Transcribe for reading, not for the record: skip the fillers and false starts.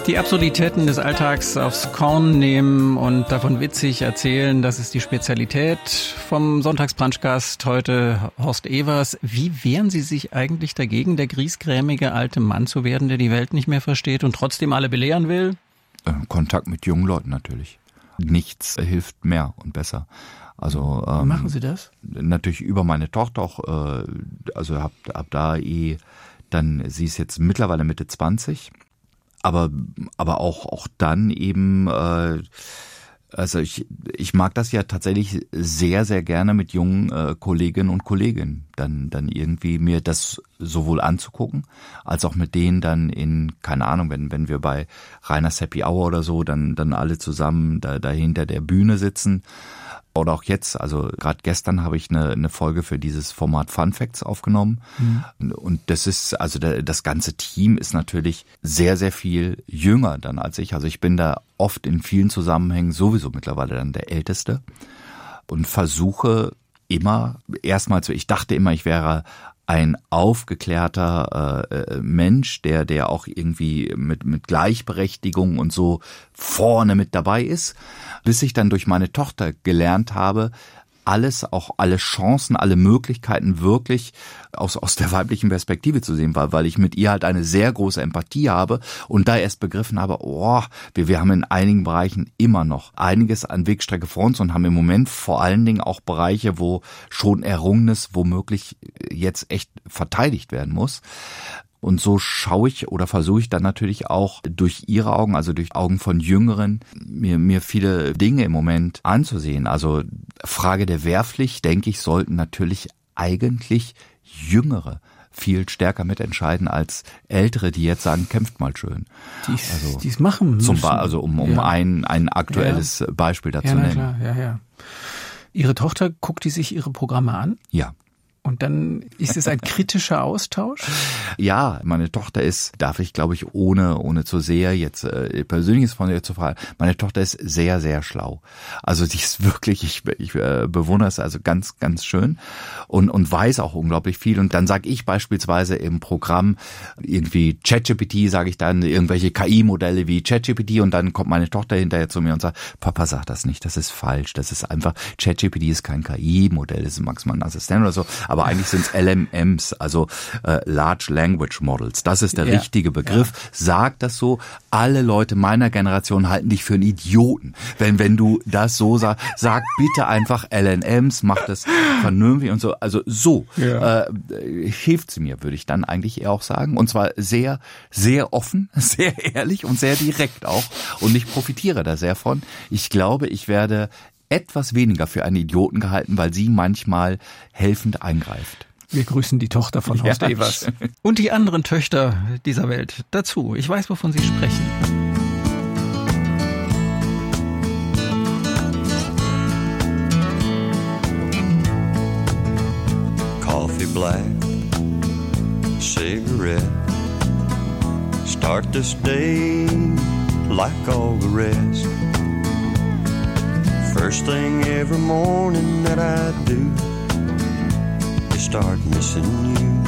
Die Absurditäten des Alltags aufs Korn nehmen und davon witzig erzählen, das ist die Spezialität vom Sonntagsbrunchgast heute, Horst Evers. Wie wehren Sie sich eigentlich dagegen, der griesgrämige alte Mann zu werden, der die Welt nicht mehr versteht und trotzdem alle belehren will? Kontakt mit jungen Leuten natürlich. Nichts hilft mehr und besser. Also wie machen Sie das? Natürlich über meine Tochter auch, also hab da dann, sie ist jetzt mittlerweile Mitte 20, aber auch dann eben, also ich mag das ja tatsächlich sehr, sehr gerne mit jungen Kolleginnen und Kollegen dann irgendwie mir das sowohl anzugucken, als auch mit denen dann in, keine Ahnung, wenn wir bei Reiners Happy Hour oder so, dann alle zusammen da hinter der Bühne sitzen. Oder auch jetzt, also gerade gestern habe ich eine Folge für dieses Format Fun Facts aufgenommen. Mhm. Und das ist, also das ganze Team ist natürlich sehr, sehr viel jünger dann als ich. Also ich bin da oft in vielen Zusammenhängen sowieso mittlerweile dann der Älteste und versuche immer, erstmal so, ich dachte immer, ich wäre ein aufgeklärter Mensch, der auch irgendwie mit Gleichberechtigung und so vorne mit dabei ist, bis ich dann durch meine Tochter gelernt habe, alles, auch alle Chancen, alle Möglichkeiten wirklich aus der weiblichen Perspektive zu sehen, weil ich mit ihr halt eine sehr große Empathie habe und da erst begriffen habe, wir haben in einigen Bereichen immer noch einiges an Wegstrecke vor uns und haben im Moment vor allen Dingen auch Bereiche, wo schon Errungenes womöglich jetzt echt verteidigt werden muss. Und so schaue ich oder versuche ich dann natürlich auch durch ihre Augen, also durch Augen von Jüngeren, mir viele Dinge im Moment anzusehen. Also Frage der Wehrpflicht, denke ich, sollten natürlich eigentlich Jüngere viel stärker mitentscheiden als Ältere, die jetzt sagen, kämpft mal schön. Die es machen müssen. Um ein aktuelles Beispiel dazu nennen. Klar, ja. Ihre Tochter, guckt die sich ihre Programme an? Ja. Und dann ist es ein kritischer Austausch? Ja, meine Tochter ist, darf ich glaube ich ohne zu sehr jetzt Persönliches von ihr zu fragen, meine Tochter ist sehr, sehr schlau. Also die ist wirklich, ich bewundere es also ganz, ganz schön und weiß auch unglaublich viel. Und dann sage ich beispielsweise im Programm irgendwie ChatGPT, sage ich dann irgendwelche KI-Modelle wie ChatGPT und dann kommt meine Tochter hinterher zu mir und sagt, Papa, sag das nicht, das ist falsch, das ist einfach, ChatGPT ist kein KI-Modell, das ist maximal ein Assistent oder so. Aber eigentlich sind es LMMs, also Large Language Models. Das ist der richtige Begriff. Ja. Sag das so. Alle Leute meiner Generation halten dich für einen Idioten. Wenn du das so sagst, sag bitte einfach LLMs, mach das vernünftig und so. Also so hilft sie mir, würde ich dann eigentlich eher auch sagen. Und zwar sehr, sehr offen, sehr ehrlich und sehr direkt auch. Und ich profitiere da sehr von. Ich glaube, ich werde etwas weniger für einen Idioten gehalten, weil sie manchmal helfend eingreift. Wir grüßen die Tochter von Horst Evers. Und die anderen Töchter dieser Welt dazu. Ich weiß, wovon Sie sprechen. Coffee black, cigarette, start this day like all the rest. First thing every morning that I do is start missing you.